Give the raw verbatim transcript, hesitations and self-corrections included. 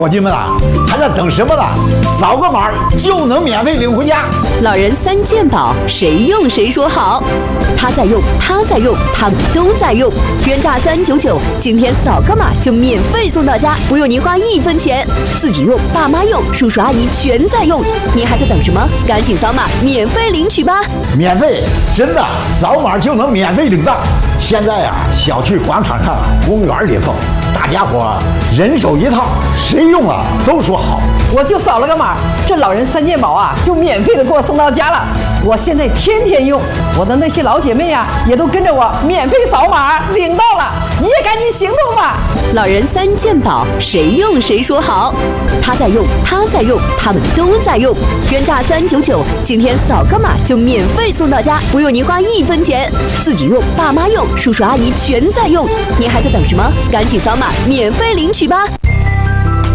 伙计们啊，还在等什么呢？扫个码就能免费领回家。 老人三件宝，谁用谁说好。他在用，他在用，他们都在用。原价三九九，今天扫个码就免费送到家，不用您花一分钱。自己用，爸妈用，叔叔阿姨全在用。您还在等什么？赶紧扫码免费领取吧！ 免费，真的，扫码就能免费领到。现在啊，小区广场上、公园里头，大家伙人手一套，谁用啊都说好。 我就扫了个码，这老人三件宝啊，就免费的给我送到家了。我现在天天用，我的那些老姐妹啊，也都跟着我免费扫码领到了。你也赶紧行动吧！ 老人三件宝，谁用谁说好。他在用，他在用，他们都在用。原价三九九，今天扫个码就免费送到家，不用您花一分钱。自己用，爸妈用，叔叔阿姨全在用。您还在等什么？赶紧扫码免费领取吧！